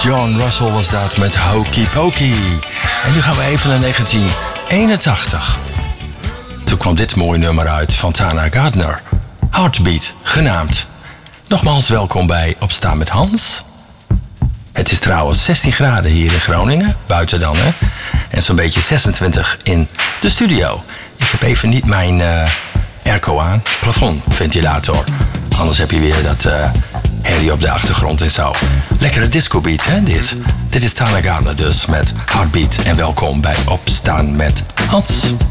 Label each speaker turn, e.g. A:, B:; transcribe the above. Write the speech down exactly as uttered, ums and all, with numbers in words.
A: John Russell was dat met Hokey Pokey. En nu gaan we even naar negentien eenentachtig. Toen kwam dit mooie nummer uit van Tana Gardner. Heartbeat, genaamd. Nogmaals welkom bij Opstaan met Hans. Het is trouwens zestien graden hier in Groningen, buiten dan hè. En zo'n beetje zesentwintig in de studio. Ik heb even niet mijn uh, airco aan, plafondventilator. Anders heb je weer dat uh, herrie op de achtergrond en zo. Lekkere discobeat hè, dit. Dit is Tana Gardner dus met Heartbeat. En welkom bij Opstaan met Hans.